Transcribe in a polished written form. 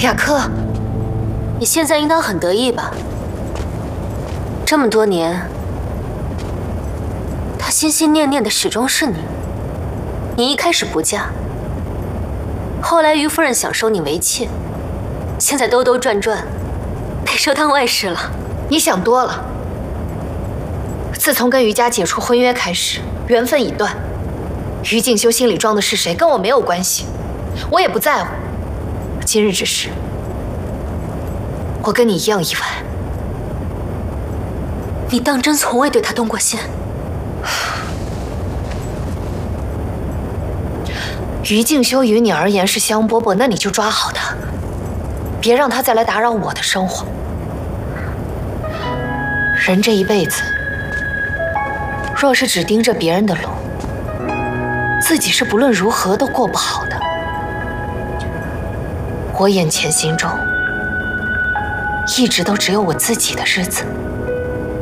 雅克， 你现在应当很得意吧？这么多年，他心心念念的始终是你。你一开始不嫁，后来于夫人想收你为妾，现在兜兜转转，被收当外室了。 你想多了。自从跟于家解除婚约开始，缘分已断。于静修心里装的是谁，跟我没有关系，我也不在乎。今日之事，我跟你一样意外。 你当真从未对他动过心？ 于静修于你而言是香饽饽，那你就抓好他，别让他再来打扰我的生活。人这一辈子，若是只盯着别人的路，自己是不论如何都过不好的。我眼前心中，一直都只有我自己的日子。